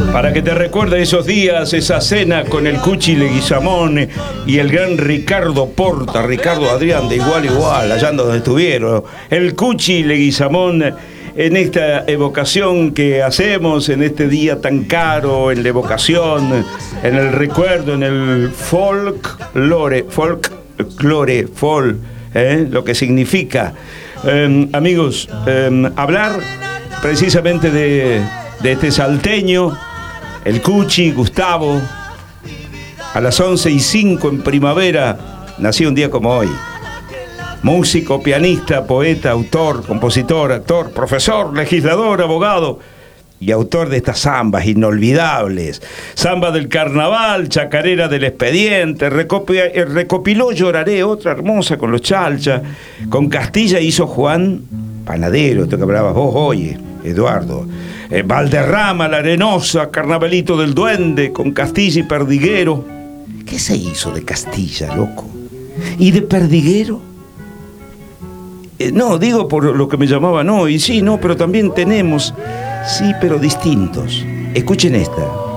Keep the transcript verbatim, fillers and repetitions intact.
Para que te recuerde esos días, esa cena con el Cuchi Leguizamón y el gran Ricardo Porta, Ricardo Adrián, de Igual Igual, allá donde estuvieron. El Cuchi Leguizamón en esta evocación que hacemos en este día tan caro, en la evocación, en el recuerdo, en el folklore, folklore, folk, ¿eh? Lo que significa. Eh, amigos, eh, hablar precisamente de, de este salteño, el Cuchi, Gustavo, a las once y cinco en primavera, nació un día como hoy. Músico, pianista, poeta, autor, compositor, actor, profesor, legislador, abogado y autor de estas zambas inolvidables. Zamba del carnaval, chacarera del expediente, recopi- recopiló Lloraré, otra hermosa con los Chalcha. Con Castilla hizo Juan Panadero, esto que hablabas vos hoy, Eduardo. Eh, Valderrama, La Arenosa, Carnavalito del Duende, con Castilla y Perdiguero. ¿Qué se hizo de Castilla, loco? ¿Y de Perdiguero? Eh, no, digo por lo que me llamaban hoy, sí, no, pero también tenemos, sí, pero distintos. Escuchen esta.